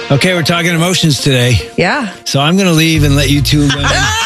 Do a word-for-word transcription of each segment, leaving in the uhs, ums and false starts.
Okay, we're talking emotions today. Yeah. So I'm going to leave and let you two women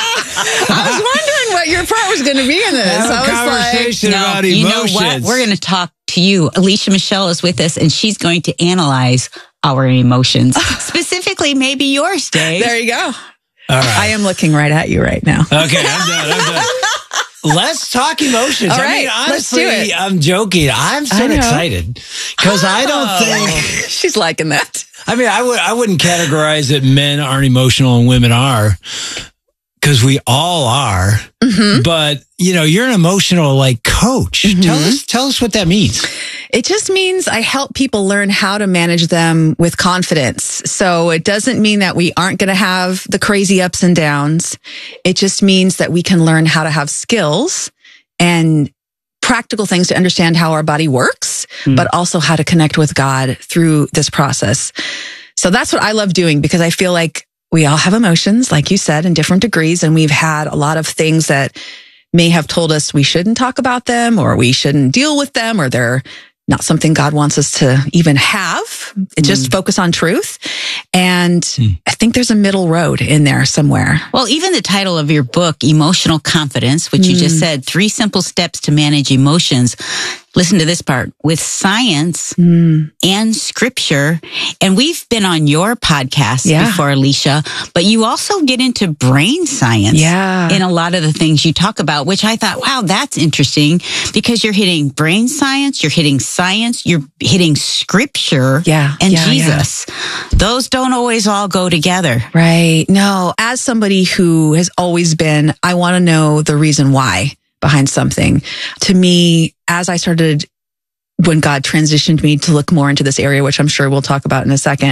I was wondering what your part was going to be in this. have a I was conversation like, about no, you emotions. know what? We're going to talk to you. Alicia Michelle is with us, and she's going to analyze our emotions. Specifically, maybe yours, Dave. there you go. All right. I am looking right at you right now. Okay, I'm done. I'm done. Let's talk emotions. All I right, mean, let's do honestly, it. I'm joking. I'm so I know. excited because I don't think. She's liking that. I mean, I would. I wouldn't categorize that men aren't emotional and women are, because we all are. Mm-hmm. But you know, you're an emotional like coach. Mm-hmm. Tell us. Tell us what that means. It just means I help people learn how to manage them with confidence. So it doesn't mean that we aren't going to have the crazy ups and downs. It just means that we can learn how to have skills and practical things to understand how our body works, mm. but also how to connect with God through this process. So that's what I love doing, because I feel like we all have emotions, like you said, in different degrees. And we've had a lot of things that may have told us we shouldn't talk about them, or we shouldn't deal with them, or they're not something God wants us to even have. It just Mm. focus on truth. And Mm. I think there's a middle road in there somewhere. Well, even the title of your book, Emotional Confidence, which you Mm. just said, three simple steps to manage emotions. Listen to this part. With science Mm. and scripture. And we've been on your podcast Yeah. before, Alicia, but you also get into brain science Yeah. in a lot of the things you talk about, which I thought, wow, that's interesting, because you're hitting brain science, you're hitting science, you're hitting scripture Yeah. and Yeah, yeah. Jesus. Those don't always all go together. Right. No, as somebody who has always been, I want to know the reason why behind something. To me, as I started, when God transitioned me to look more into this area, which I'm sure we'll talk about in a second,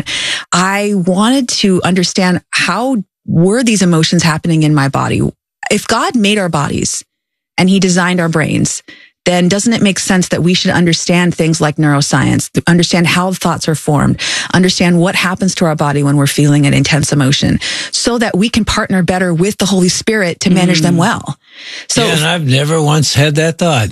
I wanted to understand, how were these emotions happening in my body? If God made our bodies and he designed our brains, then doesn't it make sense that we should understand things like neuroscience, to understand how thoughts are formed, understand what happens to our body when we're feeling an intense emotion, so that we can partner better with the Holy Spirit to manage mm. them well. So, yeah, and I've never once had that thought.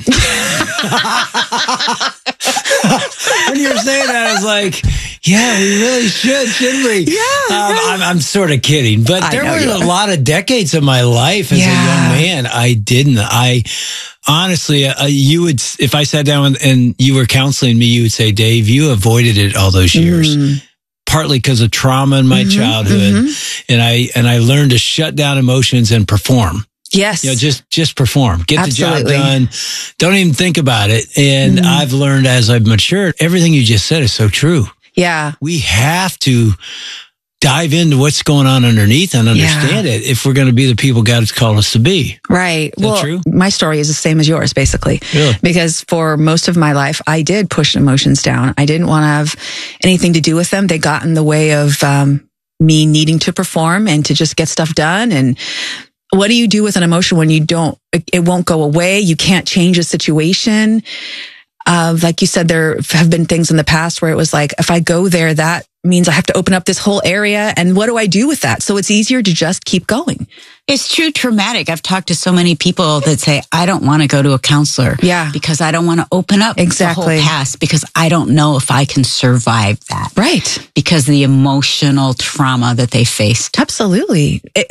When you were saying that, I was like, yeah, we really should, shouldn't we? Yeah. Um, right. I'm, I'm sort of kidding, but I there know were you a are. lot of decades of my life as Yeah. a young man. I didn't. I honestly, uh, you would, if I sat down and, and you were counseling me, you would say, Dave, you avoided it all those years. Mm. Partly because of trauma in my Mm-hmm, childhood, mm-hmm. and I and I learned to shut down emotions and perform. Yes. You know, just just perform, get Absolutely. the job done. Don't even think about it. And Mm. I've learned as I've matured, everything you just said is so true. Yeah. We have to dive into what's going on underneath and understand it if we're going to be the people God's called us to be. Right. Is that well, true? My story is the same as yours, basically. Really? Because for most of my life, I did push emotions down. I didn't want to have anything to do with them. They got in the way of um, me needing to perform and to just get stuff done. And what do you do with an emotion when you don't, it, it won't go away? You can't change a situation. Uh, like you said, there have been things in the past where it was like, if I go there, that means I have to open up this whole area. And what do I do with that? So it's easier to just keep going. It's true traumatic. I've talked to so many people that say, I don't want to go to a counselor. Yeah. Because I don't want to open up Exactly. the whole past, because I don't know if I can survive that. Right. Because of the emotional trauma that they faced. Absolutely. It,